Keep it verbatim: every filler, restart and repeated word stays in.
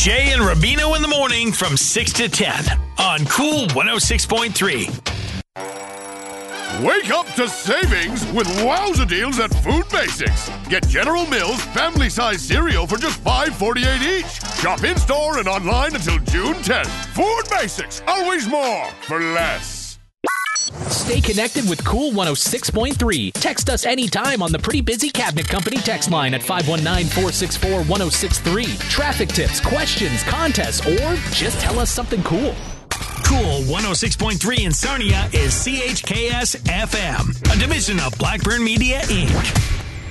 Jay and Rubino in the morning from six to ten on Cool one oh six point three. Wake up to savings with wowza deals at Food Basics. Get General Mills family-size cereal for just five forty-eight each. Shop in-store and online until June tenth. Food Basics, always more for less. Stay connected with Cool one oh six point three. Text us anytime on the Pretty Busy Cabinet Company text line at five one nine, four six four, one oh six three. Traffic tips, questions, contests, or just tell us something cool. Cool one oh six point three in Sarnia is C H K S F M, a division of Blackburn Media, Incorporated.